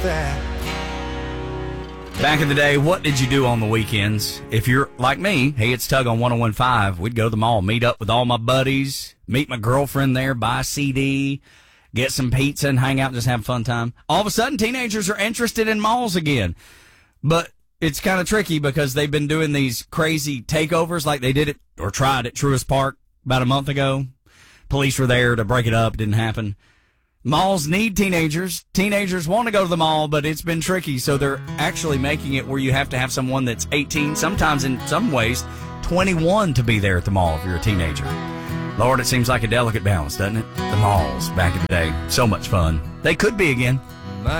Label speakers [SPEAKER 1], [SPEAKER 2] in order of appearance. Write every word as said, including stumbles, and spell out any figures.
[SPEAKER 1] that.
[SPEAKER 2] Back in the day, what did you do on the weekends? If you're like me, hey, it's Tug on one oh one point five. We'd go to the mall, meet up with all my buddies, meet my girlfriend there, buy a C D, get some pizza and hang out and just have a fun time. All of a sudden, teenagers are interested in malls again. But it's kind of tricky because they've been doing these crazy takeovers like they did it or tried at Truist Park about a month ago. Police were there to break it up. It didn't happen. Malls need teenagers. Teenagers want to go to the mall, but it's been tricky. So they're actually making it where you have to have someone that's eighteen, sometimes in some ways twenty-one to be there at the mall if you're a teenager. Lord, it seems like a delicate balance, doesn't it? The malls back in the day. So much fun. They could be again.